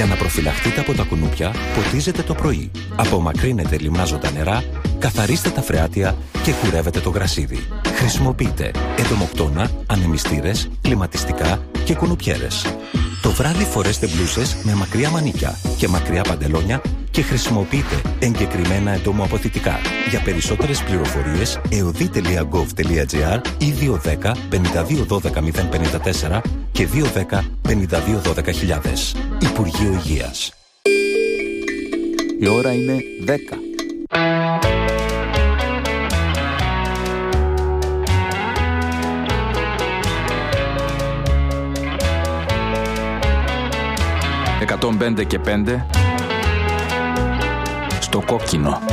Για να προφυλαχτείτε από τα κουνούπια, ποτίζετε το πρωί. Απομακρύνετε λιμνάζοντα νερά, καθαρίστε τα φρεάτια και κουρεύετε το γρασίδι. Χρησιμοποιείτε εντομοκτώνα, ανεμιστήρες, κλιματιστικά και κουνουπιέρες. Το βράδυ φορέστε μπλούσες με μακριά μανίκια και μακριά παντελόνια και χρησιμοποιείτε εγκεκριμένα εντομοαποθητικά. Για περισσότερες πληροφορίες, eodi.gov.gr ή 210 52 12 054 και 210 52 12 Υπουργείο Υγείας. Η ώρα είναι 10. «105 και 5» στο κόκκινο.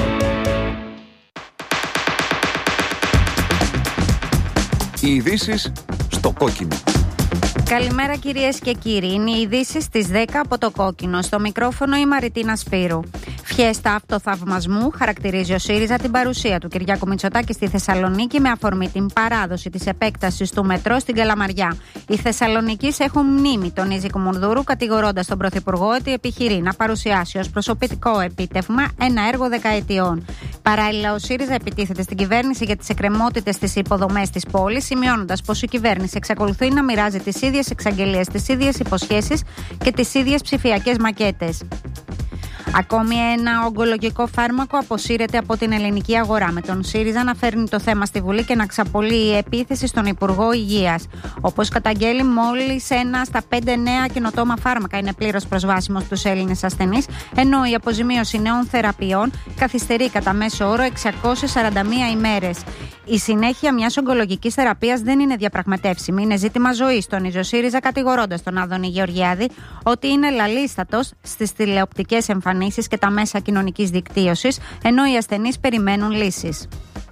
Οι ειδήσεις στο κόκκινο. Καλημέρα κυρίες και κύριοι. Είναι οι ειδήσεις στις 10 από το κόκκινο. Στο μικρόφωνο η Μαριτίνα Σπύρου. Φιέστα αυτοθαυμασμού χαρακτηρίζει ο ΣΥΡΙΖΑ την παρουσία του Κυριάκου Μητσοτάκη στη Θεσσαλονίκη με αφορμή την παράδοση της επέκτασης του μετρό στην Καλαμαριά. Οι Θεσσαλονικείς έχουν μνήμη, τονίζει Κουμουνδούρου, κατηγορώντας τον Πρωθυπουργό ότι επιχειρεί να παρουσιάσει ως προσωπικό επίτευγμα ένα έργο δεκαετιών. Παράλληλα, ο ΣΥΡΙΖΑ επιτίθεται στην κυβέρνηση για τις εκκρεμότητες στις υποδομές της πόλης, σημειώνοντας πως η κυβέρνηση εξακολουθεί να μοιράζει τις ίδιες εξαγγελίες, τις ίδιες υποσχέσεις και τις ίδιες ψηφιακές μακέτες. Ακόμη ένα ογκολογικό φάρμακο αποσύρεται από την ελληνική αγορά, με τον ΣΥΡΙΖΑ να φέρνει το θέμα στη Βουλή και να ξαπολύει η επίθεση στον Υπουργό Υγείας. Όπως καταγγέλει, μόλις 1 στα 5 νέα καινοτόμα φάρμακα είναι πλήρως προσβάσιμο στους Έλληνες ασθενείς, ενώ η αποζημίωση νέων θεραπείων καθυστερεί κατά μέσο όρο 641 ημέρες. Η συνέχεια μιας ογκολογικής θεραπείας δεν είναι διαπραγματεύσιμη, είναι ζήτημα ζωής, τονίζει ο ΣΥΡΙΖΑ, κατηγορώντας τον Άδωνη Γεωργιάδη ότι είναι λαλίστατος στις τηλεοπτικές εμφανίσεις και τα μέσα κοινωνικής δικτύωσης, ενώ οι ασθενείς περιμένουν λύσεις.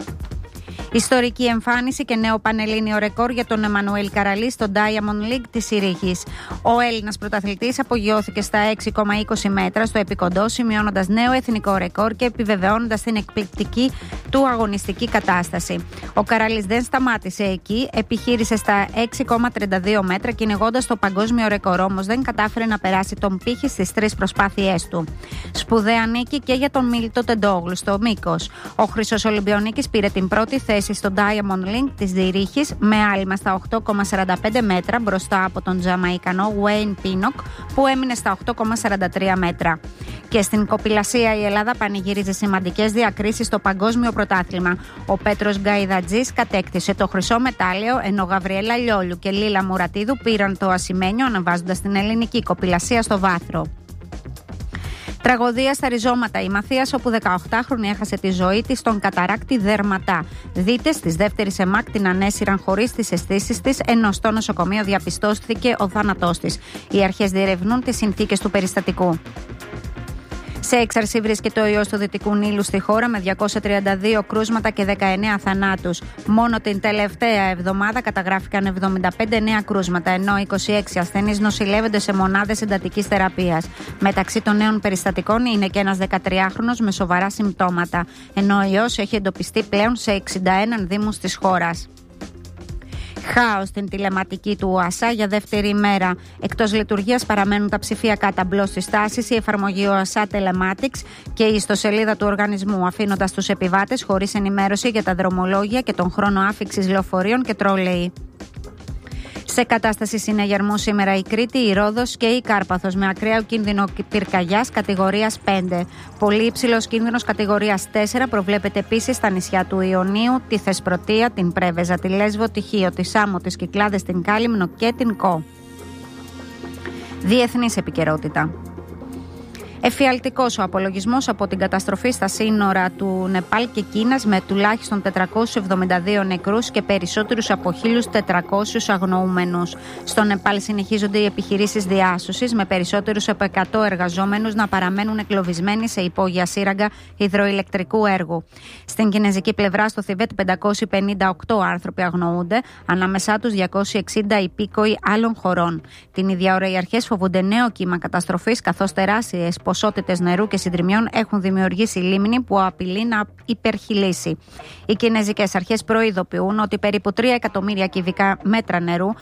Ιστορική εμφάνιση και νέο πανελλήνιο ρεκόρ για τον Εμμανουέλ Καραλή στο Diamond League της Ζυρίχης. Ο Έλληνας πρωταθλητής απογειώθηκε στα 6,20 μέτρα στο επικοντό, σημειώνοντας νέο εθνικό ρεκόρ και επιβεβαιώνοντας την εκπληκτική του αγωνιστική κατάσταση. Ο Καραλής δεν σταμάτησε εκεί, επιχείρησε στα 6,32 μέτρα κυνηγώντας το παγκόσμιο ρεκόρ, όμως δεν κατάφερε να περάσει τον πύχη στις 3 προσπάθειές του. Σπουδαία νίκη και για τον Μίλτο Τεντόγλου στο μήκος. Ο Χρυσός Ολυμπιονίκης πήρε την πρώτη θέση στο Diamond League της Ζυρίχης με άλμα στα 8,45 μέτρα μπροστά από τον Τζαμαϊκανό Wayne Pinnock που έμεινε στα 8,43 μέτρα. Και στην κοπηλασία η Ελλάδα πανηγύριζε σημαντικές διακρίσεις στο παγκόσμιο πρωτάθλημα. Ο Πέτρος Γκαϊδατζής κατέκτησε το χρυσό μετάλλιο, ενώ Γαβριέλα Λιόλιου και Λίλα Μουρατίδου πήραν το ασημένιο, ανεβάζοντας την ελληνική κοπηλασία στο βάθρο. Τραγωδία στα ριζώματα. Η Μαθίας, όπου 18χρονη έχασε τη ζωή της στον καταράκτη δέρματά. Δίτες της δεύτερης ΕΜΑΚ την ανέσυραν χωρίς τις αισθήσεις της, ενώ στο νοσοκομείο διαπιστώθηκε ο θάνατός της. Οι αρχές διερευνούν τις συνθήκες του περιστατικού. Σε έξαρση βρίσκεται ο ιός του Δυτικού Νείλου στη χώρα με 232 κρούσματα και 19 θανάτους. Μόνο την τελευταία εβδομάδα καταγράφηκαν 75 νέα κρούσματα, ενώ 26 ασθενείς νοσηλεύονται σε μονάδες εντατικής θεραπείας. Μεταξύ των νέων περιστατικών είναι και ένας 13χρονος με σοβαρά συμπτώματα, ενώ ο ιός έχει εντοπιστεί πλέον σε 61 δήμους της χώρας. Χάος στην τηλεματική του ΟΑΣΑ για δεύτερη ημέρα. Εκτός λειτουργίας παραμένουν τα ψηφιακά ταμπλό στις τάσεις, η εφαρμογή ΟΑΣΑ Telematics και η ιστοσελίδα του οργανισμού, αφήνοντας τους επιβάτες χωρίς ενημέρωση για τα δρομολόγια και τον χρόνο άφιξης λεωφορείων και τρόλεϊ. Σε κατάσταση συναγερμού σήμερα η Κρήτη, η Ρόδος και η Κάρπαθος με ακραίο κίνδυνο πυρκαγιάς κατηγορίας 5. Πολύ υψηλός κίνδυνος κατηγορίας 4 προβλέπεται επίσης στα νησιά του Ιωνίου, τη Θεσπρωτεία, την Πρέβεζα, τη Λέσβο, τη Χίο, τη Σάμο, τις Κυκλάδες, την Κάλυμνο και την Κο. Διεθνής επικαιρότητα. Εφιαλτικός ο απολογισμός από την καταστροφή στα σύνορα του Νεπάλ και Κίνας με τουλάχιστον 472 νεκρούς και περισσότερους από 1.400 αγνοούμενους. Στο Νεπάλ συνεχίζονται οι επιχειρήσεις διάσωσης με περισσότερους από 100 εργαζόμενους να παραμένουν εγκλωβισμένοι σε υπόγεια σύραγγα υδροηλεκτρικού έργου. Στην κινεζική πλευρά στο Θιβέτ 558 άνθρωποι αγνοούνται, ανάμεσά τους 260 υπήκοοι άλλων χωρών. Την ίδια ώρα οι αρχές φοβούνται νέο κύμα καταστροφής, καθώς τεράστιες ποσότητες νερού και συντριμιών έχουν δημιουργήσει λίμνη που απειλεί να υπερχειλήσει. Οι κινεζικές αρχές προειδοποιούν ότι περίπου 3 εκατομμύρια κυβικά μέτρα νερού